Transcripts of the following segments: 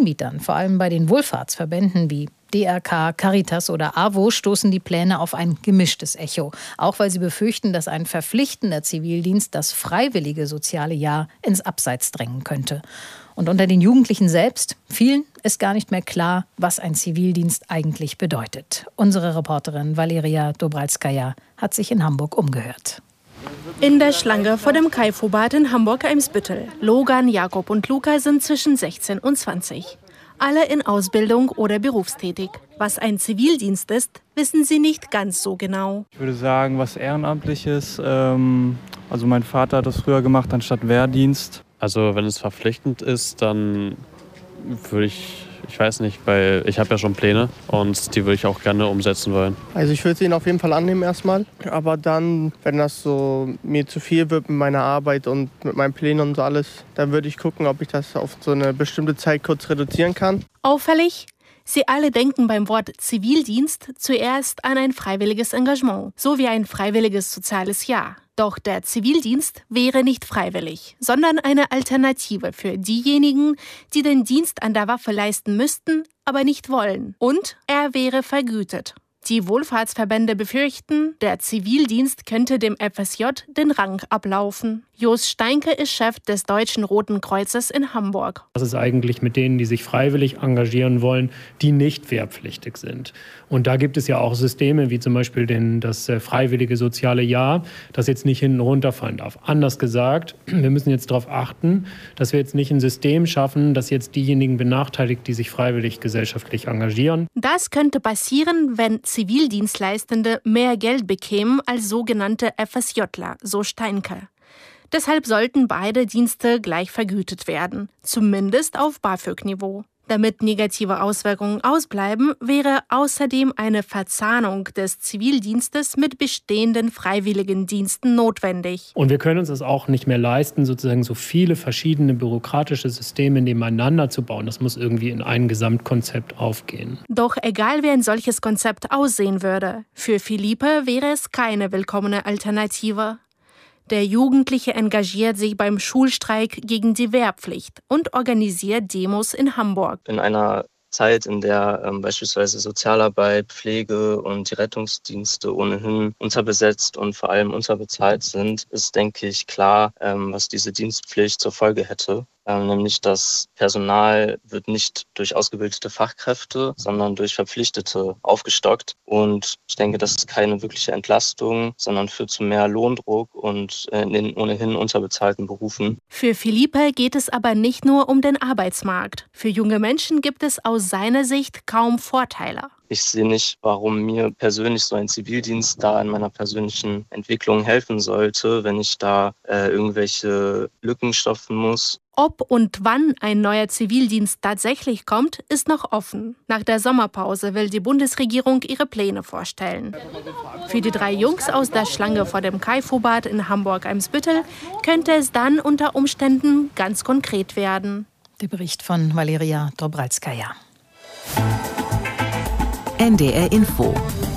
Anbietern, vor allem bei den Wohlfahrtsverbänden wie DRK, Caritas oder AWO, stoßen die Pläne auf ein gemischtes Echo. Auch weil sie befürchten, dass ein verpflichtender Zivildienst das freiwillige soziale Jahr ins Abseits drängen könnte. Und unter den Jugendlichen selbst, vielen ist gar nicht mehr klar, was ein Zivildienst eigentlich bedeutet. Unsere Reporterin Valeria Dobralskaja hat sich in Hamburg umgehört. In der Schlange vor dem Kaifu-Bad in Hamburg-Eimsbüttel. Logan, Jakob und Luca sind zwischen 16 und 20. Alle in Ausbildung oder berufstätig. Was ein Zivildienst ist, wissen sie nicht ganz so genau. Ich würde sagen, was Ehrenamtliches. Also mein Vater hat das früher gemacht anstatt Wehrdienst. Also wenn es verpflichtend ist, dann würde ich weiß nicht, weil ich habe ja schon Pläne und die würde ich auch gerne umsetzen wollen. Also ich würde ihn auf jeden Fall annehmen erstmal, aber dann, wenn das so mir zu viel wird mit meiner Arbeit und mit meinen Plänen und so alles, dann würde ich gucken, ob ich das auf so eine bestimmte Zeit kurz reduzieren kann. Auffällig? Sie alle denken beim Wort Zivildienst zuerst an ein freiwilliges Engagement, so wie ein freiwilliges soziales Jahr. Doch der Zivildienst wäre nicht freiwillig, sondern eine Alternative für diejenigen, die den Dienst an der Waffe leisten müssten, aber nicht wollen. Und er wäre vergütet. Die Wohlfahrtsverbände befürchten, der Zivildienst könnte dem FSJ den Rang ablaufen. Jos Steinke ist Chef des Deutschen Roten Kreuzes in Hamburg. Was ist eigentlich mit denen, die sich freiwillig engagieren wollen, die nicht wehrpflichtig sind? Und da gibt es ja auch Systeme, wie zum Beispiel das freiwillige soziale Jahr, das jetzt nicht hinten runterfallen darf. Anders gesagt, wir müssen jetzt darauf achten, dass wir jetzt nicht ein System schaffen, das jetzt diejenigen benachteiligt, die sich freiwillig gesellschaftlich engagieren. Das könnte passieren, wenn Zivildienstleistende mehr Geld bekämen als sogenannte FSJler, so Steinke. Deshalb sollten beide Dienste gleich vergütet werden, zumindest auf BAföG-Niveau. Damit negative Auswirkungen ausbleiben, wäre außerdem eine Verzahnung des Zivildienstes mit bestehenden Freiwilligendiensten notwendig. Und wir können uns das auch nicht mehr leisten, sozusagen so viele verschiedene bürokratische Systeme nebeneinander zu bauen. Das muss irgendwie in ein Gesamtkonzept aufgehen. Doch egal, wie ein solches Konzept aussehen würde, für Philippe wäre es keine willkommene Alternative. Der Jugendliche engagiert sich beim Schulstreik gegen die Wehrpflicht und organisiert Demos in Hamburg. In einer Zeit, in der beispielsweise Sozialarbeit, Pflege und die Rettungsdienste ohnehin unterbesetzt und vor allem unterbezahlt sind, ist, denke ich, klar, was diese Dienstpflicht zur Folge hätte. Nämlich das Personal wird nicht durch ausgebildete Fachkräfte, sondern durch Verpflichtete aufgestockt. Und ich denke, das ist keine wirkliche Entlastung, sondern führt zu mehr Lohndruck und in den ohnehin unterbezahlten Berufen. Für Philippe geht es aber nicht nur um den Arbeitsmarkt. Für junge Menschen gibt es aus seiner Sicht kaum Vorteile. Ich sehe nicht, warum mir persönlich so ein Zivildienst da in meiner persönlichen Entwicklung helfen sollte, wenn ich da irgendwelche Lücken stopfen muss. Ob und wann ein neuer Zivildienst tatsächlich kommt, ist noch offen. Nach der Sommerpause will die Bundesregierung ihre Pläne vorstellen. Für die 3 Jungs aus der Schlange vor dem Kaifu-Bad in Hamburg-Eimsbüttel könnte es dann unter Umständen ganz konkret werden. Der Bericht von Valeria Dobralskaja. NDR Info.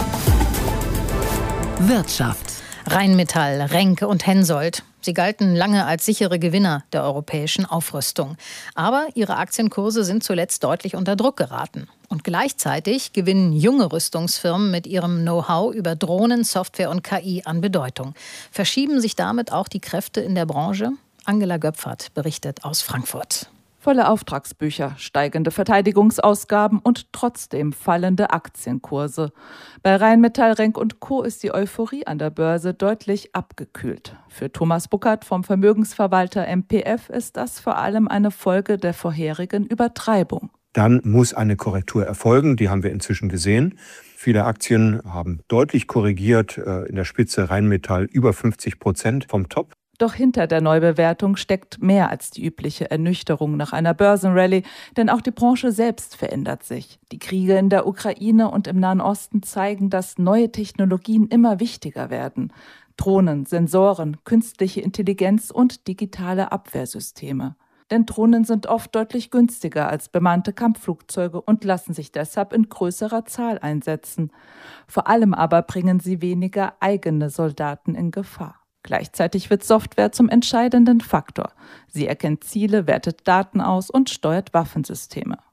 Wirtschaft. Rheinmetall, Renke und Hensoldt. Sie galten lange als sichere Gewinner der europäischen Aufrüstung. Aber ihre Aktienkurse sind zuletzt deutlich unter Druck geraten. Und gleichzeitig gewinnen junge Rüstungsfirmen mit ihrem Know-how über Drohnen, Software und KI an Bedeutung. Verschieben sich damit auch die Kräfte in der Branche? Angela Göpfert berichtet aus Frankfurt. Volle Auftragsbücher, steigende Verteidigungsausgaben und trotzdem fallende Aktienkurse. Bei Rheinmetall, Renk und Co. ist die Euphorie an der Börse deutlich abgekühlt. Für Thomas Buckert vom Vermögensverwalter MPF ist das vor allem eine Folge der vorherigen Übertreibung. Dann muss eine Korrektur erfolgen, die haben wir inzwischen gesehen. Viele Aktien haben deutlich korrigiert, in der Spitze Rheinmetall über 50% vom Top. Doch hinter der Neubewertung steckt mehr als die übliche Ernüchterung nach einer Börsenrallye, denn auch die Branche selbst verändert sich. Die Kriege in der Ukraine und im Nahen Osten zeigen, dass neue Technologien immer wichtiger werden. Drohnen, Sensoren, künstliche Intelligenz und digitale Abwehrsysteme. Denn Drohnen sind oft deutlich günstiger als bemannte Kampfflugzeuge und lassen sich deshalb in größerer Zahl einsetzen. Vor allem aber bringen sie weniger eigene Soldaten in Gefahr. Gleichzeitig wird Software zum entscheidenden Faktor. Sie erkennt Ziele, wertet Daten aus und steuert Waffensysteme.